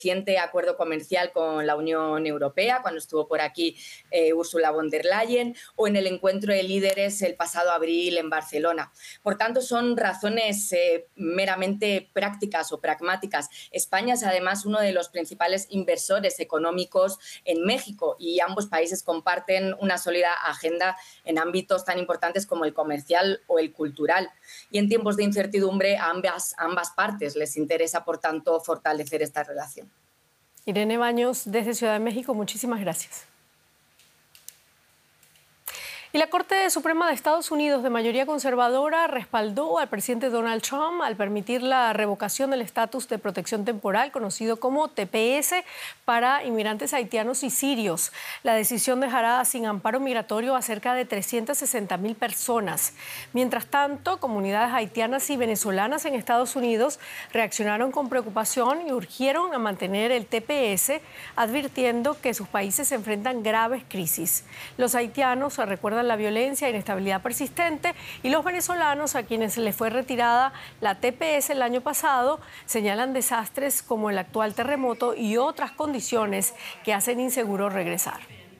reciente acuerdo comercial con la Unión Europea, cuando estuvo por aquí Ursula von der Leyen, o en el encuentro de líderes el pasado abril en Barcelona. Por tanto, son razones meramente prácticas o pragmáticas. España es además uno de los principales inversores económicos en México y ambos países comparten una sólida agenda en ámbitos tan importantes como el comercial o el cultural. Y en tiempos de incertidumbre a ambas partes les interesa, por tanto, fortalecer esta relación. Irene Baños, desde Ciudad de México, muchísimas gracias. Y la Corte Suprema de Estados Unidos, de mayoría conservadora, respaldó al presidente Donald Trump al permitir la revocación del estatus de protección temporal, conocido como TPS, para inmigrantes haitianos y sirios. La decisión dejará sin amparo migratorio a cerca de 360,000 personas. Mientras tanto, comunidades haitianas y venezolanas en Estados Unidos reaccionaron con preocupación y urgieron a mantener el TPS, advirtiendo que sus países se enfrentan graves crisis. Los haitianos recuerdan la violencia e inestabilidad persistente y los venezolanos, a quienes les fue retirada la TPS el año pasado, señalan desastres como el actual terremoto y otras condiciones que hacen inseguro regresar.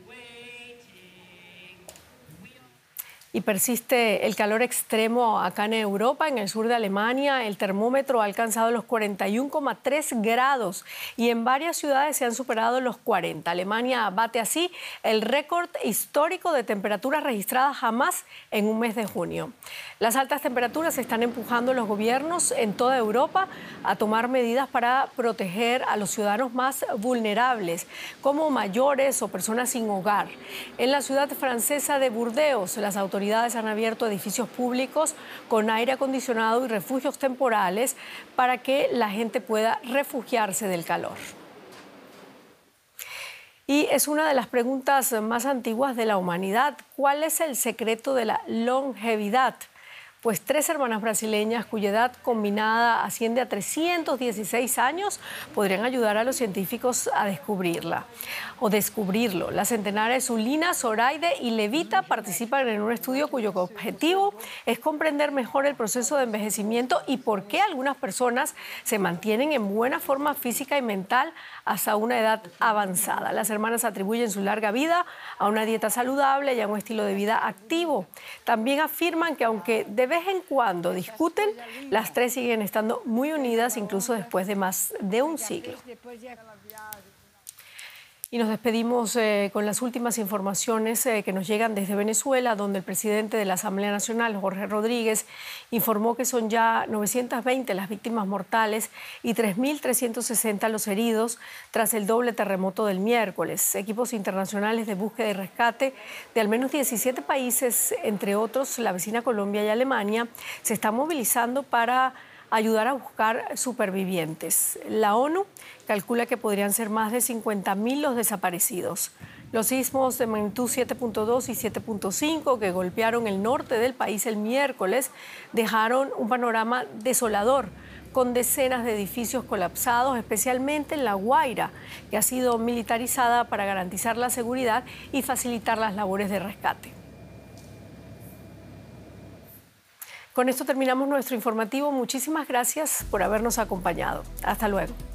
Y persiste el calor extremo acá en Europa, en el sur de Alemania. El termómetro ha alcanzado los 41,3 grados y en varias ciudades se han superado los 40. Alemania bate así el récord histórico de temperaturas registradas jamás en un mes de junio. Las altas temperaturas están empujando a los gobiernos en toda Europa a tomar medidas para proteger a los ciudadanos más vulnerables, como mayores o personas sin hogar. En la ciudad francesa de Burdeos, las autoridades han abierto edificios públicos con aire acondicionado y refugios temporales para que la gente pueda refugiarse del calor. Y es una de las preguntas más antiguas de la humanidad. ¿Cuál es el secreto de la longevidad? Pues 3 hermanas brasileñas cuya edad combinada asciende a 316 años podrían ayudar a los científicos a descubrirla o descubrirlo. Las centenares Ulina, Zoraide y Levita participan en un estudio cuyo objetivo es comprender mejor el proceso de envejecimiento y por qué algunas personas se mantienen en buena forma física y mental hasta una edad avanzada. Las hermanas atribuyen su larga vida a una dieta saludable y a un estilo de vida activo. También afirman que aunque de vez en cuando discuten, las 3 siguen estando muy unidas incluso después de más de un siglo. Y nos despedimos con las últimas informaciones que nos llegan desde Venezuela, donde el presidente de la Asamblea Nacional, Jorge Rodríguez, informó que son ya 920 las víctimas mortales y 3.360 los heridos tras el doble terremoto del miércoles. Equipos internacionales de búsqueda y rescate de al menos 17 países, entre otros la vecina Colombia y Alemania, se están movilizando para ayudar a buscar supervivientes. La ONU calcula que podrían ser más de 50,000 los desaparecidos. Los sismos de magnitud 7.2 y 7.5 que golpearon el norte del país el miércoles dejaron un panorama desolador, con decenas de edificios colapsados, especialmente en La Guaira, que ha sido militarizada para garantizar la seguridad y facilitar las labores de rescate. Con esto terminamos nuestro informativo. Muchísimas gracias por habernos acompañado. Hasta luego.